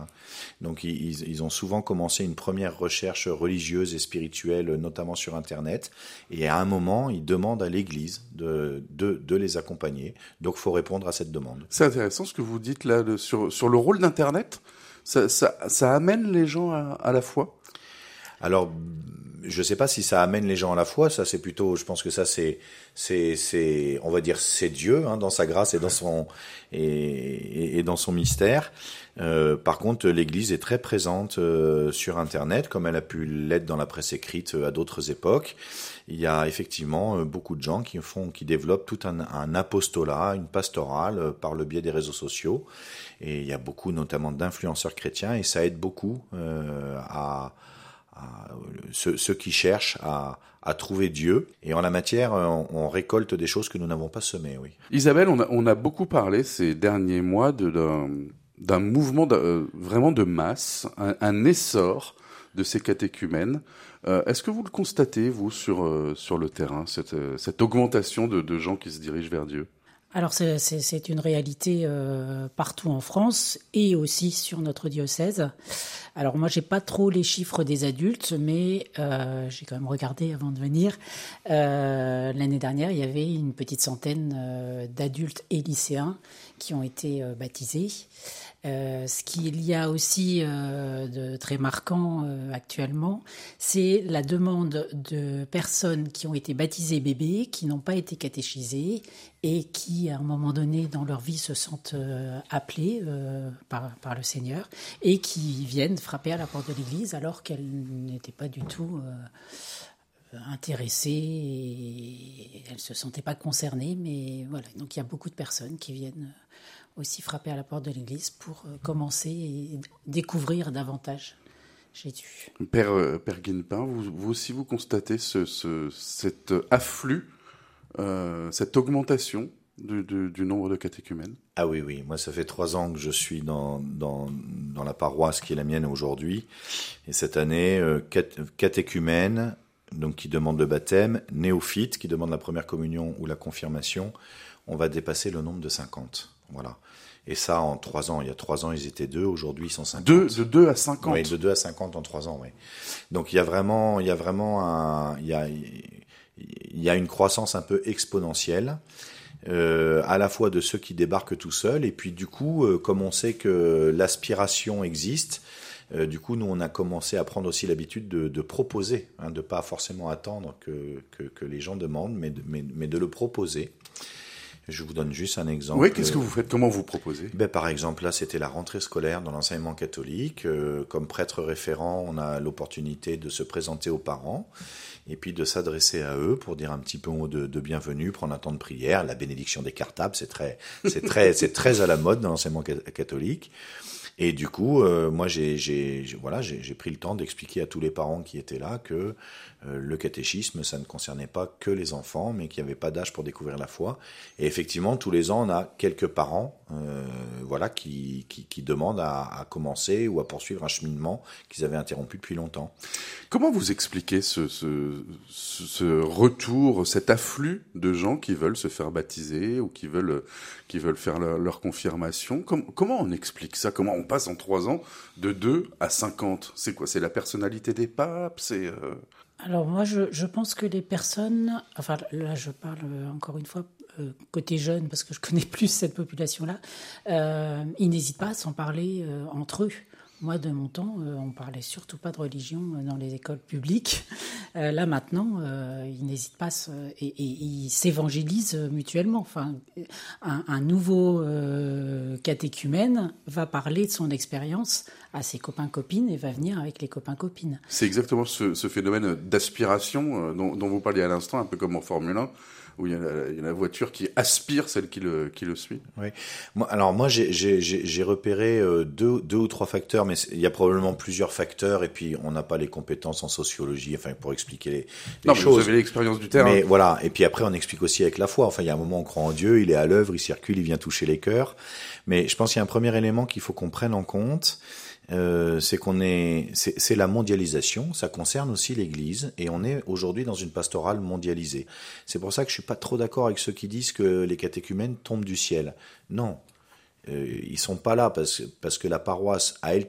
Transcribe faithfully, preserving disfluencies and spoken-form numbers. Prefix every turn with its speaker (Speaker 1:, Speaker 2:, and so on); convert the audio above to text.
Speaker 1: Donc ils, ils ont souvent commencé une première recherche religieuse et spirituelle, notamment sur Internet. Et à un moment, ils demandent à l'Église de, de, de les accompagner. Donc il faut répondre à cette demande.
Speaker 2: C'est intéressant ce que vous dites là de, sur, sur le rôle d'Internet. Ça, ça, ça amène les gens à, à la foi ?
Speaker 1: Alors, je sais pas si ça amène les gens à la foi. Ça, c'est plutôt, je pense que ça, c'est, c'est, c'est, on va dire, c'est Dieu hein, dans sa grâce et dans son et, et, et dans son mystère. Euh, par contre, l'Église est très présente euh, sur Internet, comme elle a pu l'être dans la presse écrite euh, à d'autres époques. Il y a effectivement euh, beaucoup de gens qui font, qui développent tout un, un apostolat, une pastorale euh, par le biais des réseaux sociaux. Et il y a beaucoup, notamment, d'influenceurs chrétiens, et ça aide beaucoup euh, à Ceux, ceux qui cherchent à, à trouver Dieu. Et en la matière, on, on récolte des choses que nous n'avons pas semées, oui.
Speaker 2: Isabelle, on a, on a beaucoup parlé ces derniers mois de, d'un, d'un mouvement de, euh, vraiment de masse, un, un essor de ces catéchumènes. Euh, est-ce que vous le constatez, vous, sur, euh, sur le terrain, cette, cette augmentation de, de gens qui se dirigent vers Dieu ?
Speaker 3: Alors c'est, c'est, c'est une réalité euh, partout en France et aussi sur notre diocèse. Alors moi j'ai pas trop les chiffres des adultes, mais euh, j'ai quand même regardé avant de venir. Euh, l'année dernière, il y avait une petite centaine euh, d'adultes et lycéens qui ont été euh, baptisés. Euh, ce qu'il y a aussi euh, de très marquant euh, actuellement, c'est la demande de personnes qui ont été baptisées bébés, qui n'ont pas été catéchisées et qui, à un moment donné dans leur vie, se sentent euh, appelées euh, par, par le Seigneur et qui viennent frapper à la porte de l'église alors qu'elles n'étaient pas du tout euh, intéressées et elles ne se sentaient pas concernées. Mais voilà, donc il y a beaucoup de personnes qui viennent aussi frapper à la porte de l'église pour euh, commencer et découvrir davantage Jésus.
Speaker 2: Père, euh, Père Guillepin, vous, vous aussi vous constatez ce, ce, cet afflux, euh, cette augmentation du, du, du nombre de catéchumènes ?
Speaker 1: Ah oui, oui. Moi, ça fait trois ans que je suis dans, dans, dans la paroisse qui est la mienne aujourd'hui. Et cette année, euh, cat, catéchumènes, donc qui demandent le baptême, néophytes, qui demandent la première communion ou la confirmation, on va dépasser le nombre de cinquante. Voilà. Et ça, en trois ans. Il y a trois ans, ils étaient deux. Aujourd'hui, ils sont cinquante.
Speaker 2: Deux, de deux à cinquante.
Speaker 1: Oui, de deux à cinquante en trois ans, oui. Donc, il y a vraiment, il y a vraiment un, il y a, il y a une croissance un peu exponentielle, euh, à la fois de ceux qui débarquent tout seuls, et puis, du coup, euh, comme on sait que l'aspiration existe, euh, du coup, nous, on a commencé à prendre aussi l'habitude de, de proposer, hein, de pas forcément attendre que, que, que les gens demandent, mais de, mais, mais de le proposer. Je vous donne juste un exemple.
Speaker 2: Oui, qu'est-ce que vous faites ? Comment vous proposez ?
Speaker 1: Ben, par exemple, là, c'était la rentrée scolaire dans l'enseignement catholique. Euh, comme prêtre référent, on a l'opportunité de se présenter aux parents et puis de s'adresser à eux pour dire un petit peu de, de bienvenue, prendre un temps de prière. La bénédiction des cartables, c'est très, c'est très, c'est très à la mode dans l'enseignement catholique. Et du coup, euh, moi, j'ai, j'ai, voilà, j'ai, j'ai pris le temps d'expliquer à tous les parents qui étaient là que euh, le catéchisme, ça ne concernait pas que les enfants, mais qu'il n'y avait pas d'âge pour découvrir la foi. Et effectivement, tous les ans, on a quelques parents, euh, voilà, qui, qui, qui demandent à, à commencer ou à poursuivre un cheminement qu'ils avaient interrompu depuis longtemps.
Speaker 2: Comment vous expliquez ce, ce, ce retour, cet afflux de gens qui veulent se faire baptiser ou qui veulent, qui veulent faire leur, leur confirmation ? Comment, comment on explique ça ? Comment on passe en trois ans de deux à cinquante ? C'est quoi ? C'est la personnalité des papes ? C'est euh...
Speaker 3: Alors moi, je, je pense que les personnes, enfin là je parle encore une fois euh, côté jeune parce que je connais plus cette population-là, euh, ils n'hésitent pas à s'en parler euh, entre eux. Moi, de mon temps, euh, on parlait surtout pas de religion dans les écoles publiques. Euh, là, maintenant, euh, ils n'hésitent pas se, et, et ils s'évangélisent mutuellement. Enfin, un, un nouveau euh, catéchumène va parler de son expérience à ses copains-copines et va venir avec les copains-copines.
Speaker 2: C'est exactement ce, ce phénomène d'aspiration euh, dont, dont vous parliez à l'instant, un peu comme en Formule un, où il y a la, il y a la voiture qui aspire celle qui le, qui le suit.
Speaker 1: Oui. Moi, alors moi, j'ai, j'ai, j'ai repéré deux, deux ou trois facteurs, mais il y a probablement plusieurs facteurs, et puis on n'a pas les compétences en sociologie, enfin pour expliquer les, les
Speaker 2: non,
Speaker 1: choses.
Speaker 2: Non, mais vous avez l'expérience du terrain.
Speaker 1: Mais voilà, et puis après on explique aussi avec la foi. Enfin, il y a un moment on croit en Dieu, il est à l'œuvre, il circule, il vient toucher les cœurs. Mais je pense qu'il y a un premier élément qu'il faut qu'on prenne en compte. Euh, c'est qu'on est, c'est, c'est la mondialisation. Ça concerne aussi l'Église, et on est aujourd'hui dans une pastorale mondialisée. C'est pour ça que je suis pas trop d'accord avec ceux qui disent que les catéchumènes tombent du ciel. Non, euh, ils sont pas là parce parce que la paroisse à elle